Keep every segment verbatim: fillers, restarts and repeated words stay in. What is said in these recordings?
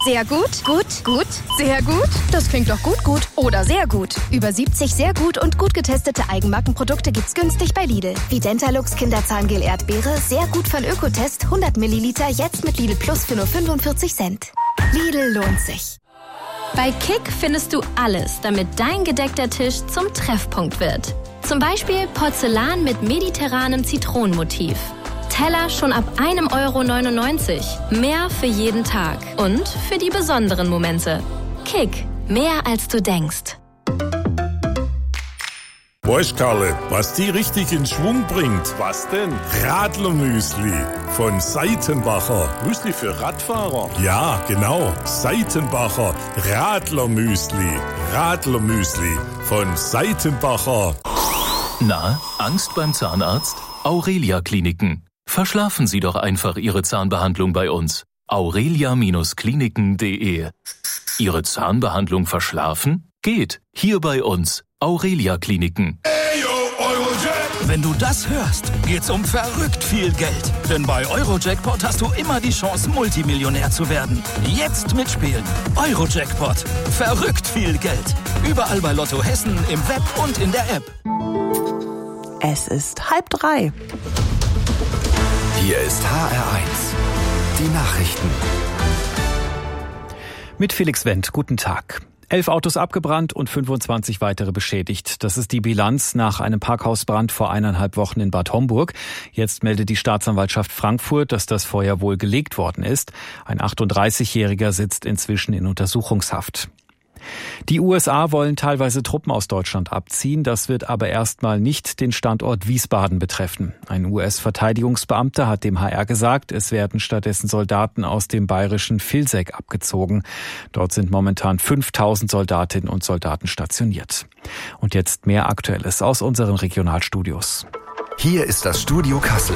Sehr gut, gut, gut, sehr gut. Das klingt doch gut, gut oder sehr gut. Über siebzig sehr gut und gut getestete Eigenmarkenprodukte gibt's günstig bei Lidl. Wie Dentalux Kinderzahngel Erdbeere, sehr gut von Ökotest, hundert Milliliter, jetzt mit Lidl Plus für nur fünfundvierzig Cent. Lidl lohnt sich. Bei Kick findest du alles, damit dein gedeckter Tisch zum Treffpunkt wird. Zum Beispiel Porzellan mit mediterranem Zitronenmotiv. Teller schon ab einem Euro neunundneunzig. Mehr für jeden Tag und für die besonderen Momente. Kick, mehr als du denkst. Weißt, Karle, was die richtig in Schwung bringt? Was denn? Radlermüsli von Seitenbacher. Müsli für Radfahrer? Ja, genau. Seitenbacher Radlermüsli. Radlermüsli von Seitenbacher. Na, Angst beim Zahnarzt? Aurelia Kliniken. Verschlafen Sie doch einfach Ihre Zahnbehandlung bei uns. aurelia Kliniken punkt de. Ihre Zahnbehandlung verschlafen? Geht. Hier bei uns. Aurelia Kliniken. Wenn du das hörst, geht's um verrückt viel Geld. Denn bei Eurojackpot hast du immer die Chance, Multimillionär zu werden. Jetzt mitspielen. Eurojackpot. Verrückt viel Geld. Überall bei Lotto Hessen, im Web und in der App. Es ist halb drei. Hier ist H R eins. Die Nachrichten. Mit Felix Wendt. Guten Tag. Elf Autos abgebrannt und fünfundzwanzig weitere beschädigt. Das ist die Bilanz nach einem Parkhausbrand vor eineinhalb Wochen in Bad Homburg. Jetzt meldet die Staatsanwaltschaft Frankfurt, dass das Feuer wohl gelegt worden ist. Ein achtunddreißigjähriger sitzt inzwischen in Untersuchungshaft. Die U S A wollen teilweise Truppen aus Deutschland abziehen. Das wird aber erstmal nicht den Standort Wiesbaden betreffen. Ein U S-Verteidigungsbeamter hat dem H R gesagt, es werden stattdessen Soldaten aus dem bayerischen Vilseck abgezogen. Dort sind momentan fünftausend Soldatinnen und Soldaten stationiert. Und jetzt mehr Aktuelles aus unseren Regionalstudios. Hier ist das Studio Kassel.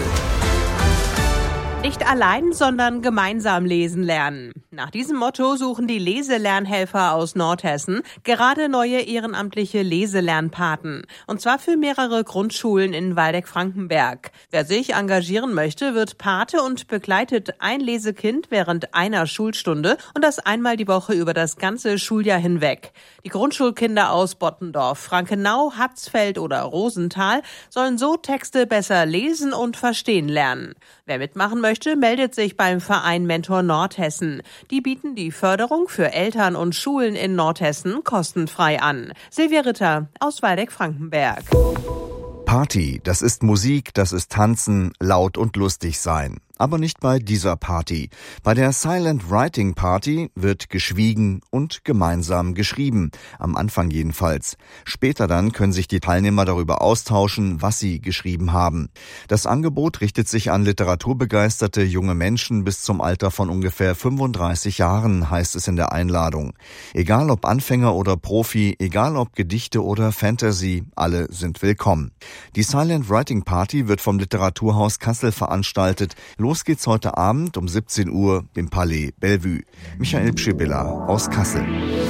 Nicht allein, sondern gemeinsam lesen lernen. Nach diesem Motto suchen die Leselernhelfer aus Nordhessen gerade neue ehrenamtliche Leselernpaten. Und zwar für mehrere Grundschulen in Waldeck-Frankenberg. Wer sich engagieren möchte, wird Pate und begleitet ein Lesekind während einer Schulstunde und das einmal die Woche über das ganze Schuljahr hinweg. Die Grundschulkinder aus Bottendorf, Frankenau, Hatzfeld oder Rosenthal sollen so Texte besser lesen und verstehen lernen. Wer mitmachen möchte, meldet sich beim Verein Mentor Nordhessen. Die bieten die Förderung für Eltern und Schulen in Nordhessen kostenfrei an. Silvia Ritter aus Waldeck-Frankenberg. Party, das ist Musik, das ist Tanzen, laut und lustig sein. Aber nicht bei dieser Party. Bei der Silent Writing Party wird geschwiegen und gemeinsam geschrieben. Am Anfang jedenfalls. Später dann können sich die Teilnehmer darüber austauschen, was sie geschrieben haben. Das Angebot richtet sich an literaturbegeisterte junge Menschen bis zum Alter von ungefähr fünfunddreißig Jahren, heißt es in der Einladung. Egal ob Anfänger oder Profi, egal ob Gedichte oder Fantasy, alle sind willkommen. Die Silent Writing Party wird vom Literaturhaus Kassel veranstaltet. Los geht's heute Abend um siebzehn Uhr im Palais Bellevue. Michael Pschibilla aus Kassel.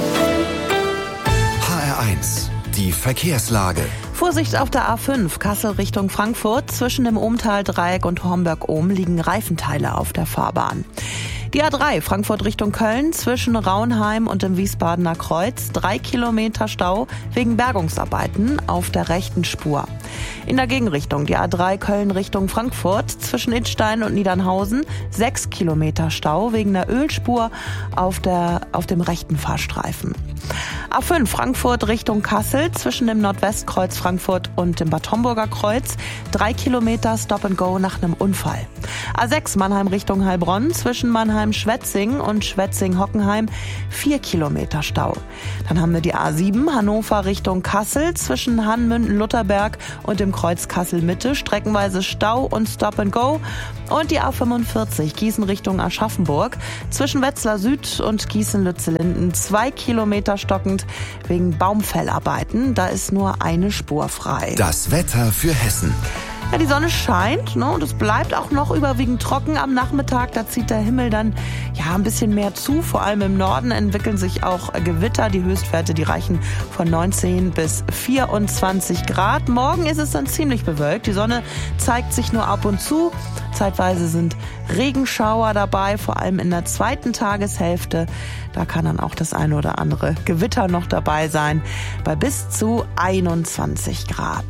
H R eins. Die Verkehrslage. Vorsicht auf der A fünf, Kassel Richtung Frankfurt. Zwischen dem Ohmtal-Dreieck und Homberg-Ohm liegen Reifenteile auf der Fahrbahn. Die A drei, Frankfurt Richtung Köln, zwischen Raunheim und dem Wiesbadener Kreuz, drei Kilometer Stau wegen Bergungsarbeiten auf der rechten Spur. In der Gegenrichtung, die A drei Köln Richtung Frankfurt, zwischen Idstein und Niedernhausen, sechs Kilometer Stau wegen der Ölspur auf, der, auf dem rechten Fahrstreifen. A fünf, Frankfurt Richtung Kassel, zwischen dem Nordwestkreuz Frankfurt und dem Bad Homburger Kreuz, drei Kilometer Stop and Go nach einem Unfall. A sechs, Mannheim Richtung Heilbronn, zwischen Mannheim-Schwetzing und Schwetzing-Hockenheim, vier Kilometer Stau. Dann haben wir die A sieben, Hannover Richtung Kassel, zwischen Hannmünden-Lutherberg und dem Kreuz Kassel-Mitte, streckenweise Stau und Stop and Go. Und die A fünfundvierzig, Gießen Richtung Aschaffenburg, zwischen Wetzlar Süd und Gießen-Lützellinden, zwei Kilometer stockend wegen Baumfellarbeiten. Da ist nur eine Spur frei. Das Wetter für Hessen. Ja, die Sonne scheint, ne, und es bleibt auch noch überwiegend trocken am Nachmittag. Da zieht der Himmel dann ja ein bisschen mehr zu. Vor allem im Norden entwickeln sich auch Gewitter. Die Höchstwerte, die reichen von neunzehn bis vierundzwanzig Grad. Morgen ist es dann ziemlich bewölkt. Die Sonne zeigt sich nur ab und zu. Zeitweise sind Regenschauer dabei, vor allem in der zweiten Tageshälfte. Da kann dann auch das eine oder andere Gewitter noch dabei sein, bei bis zu einundzwanzig Grad.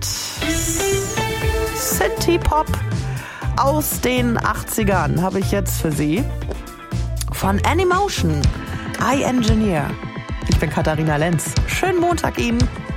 City Pop aus den achtzigern habe ich jetzt für Sie. Von Anymotion, I Engineer. Ich bin Katharina Lenz. Schönen Montag Ihnen.